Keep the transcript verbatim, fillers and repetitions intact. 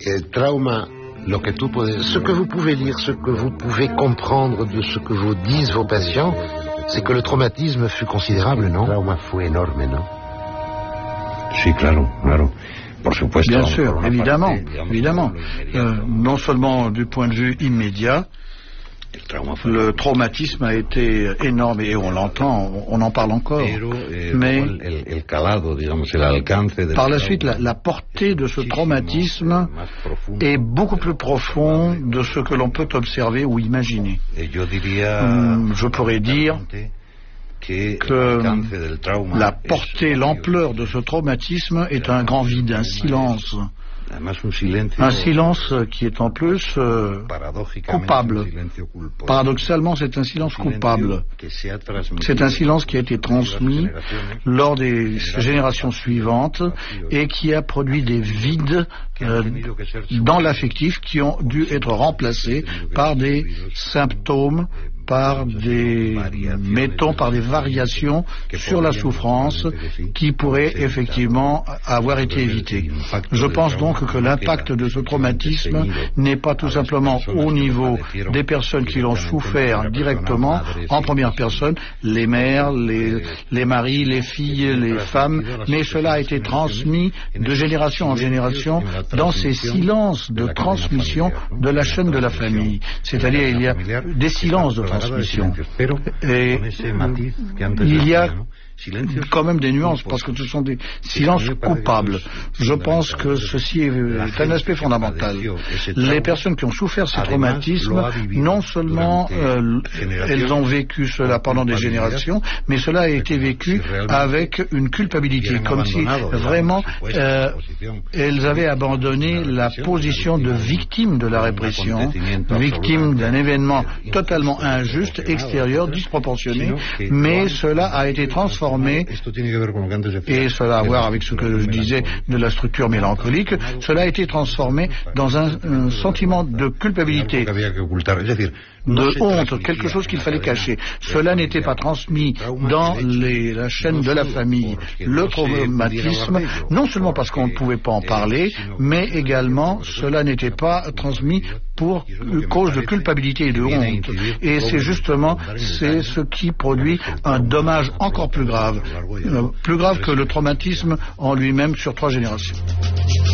El trauma, lo que tú puedes, ce que vous pouvez lire, ce que vous pouvez comprendre de ce que vous disent vos patients, c'est que le traumatisme fut considérable, non? El trauma fue enorme, ¿no? Sí, claro, claro. Por supuesto. Bien sûr, évidemment, évidemment. Euh, non seulement du point de vue immédiat, le traumatisme a été énorme et on l'entend, on en parle encore. Mais par la suite, la, la portée de ce traumatisme est beaucoup plus profonde de ce que l'on peut observer ou imaginer. Je pourrais dire que la portée, l'ampleur de ce traumatisme est un grand vide, un silence. Un silence qui est en plus euh, coupable. Paradoxalement, c'est un silence coupable. C'est un silence qui a été transmis lors des générations suivantes et qui a produit des vides euh, dans l'affectif qui ont dû être remplacés par des symptômes, par des, mettons, par des variations sur la souffrance qui pourraient effectivement avoir été évitées. Je pense donc que l'impact de ce traumatisme n'est pas tout simplement au niveau des personnes qui l'ont souffert directement, en première personne, les mères, les, les maris, les filles, les femmes, mais cela a été transmis de génération en génération dans ces silences de transmission de la chaîne de la famille. C'est-à-dire, il y a des silences de transmission. Et il y a quand même des nuances parce que ce sont des silences coupables. Je pense que ceci est un aspect fondamental. Les personnes qui ont souffert ces traumatismes, non seulement euh, elles ont vécu cela pendant des générations, mais cela a été vécu avec une culpabilité, comme si vraiment euh, elles avaient abandonné la position de victime de la répression, victime d'un événement totalement injuste, extérieur, disproportionné, mais cela a été transformé. Et cela a à voir avec ce que je disais de la structure mélancolique, cela a été transformé dans un, un sentiment de culpabilité, de honte, quelque chose qu'il fallait cacher. Cela n'était pas transmis dans les, la chaîne de la famille. Le traumatisme, non seulement parce qu'on ne pouvait pas en parler, mais également cela n'était pas transmis pour cause de culpabilité et de honte. Et c'est justement c'est ce qui produit un dommage encore plus grave, euh, plus grave que le traumatisme en lui-même sur trois générations.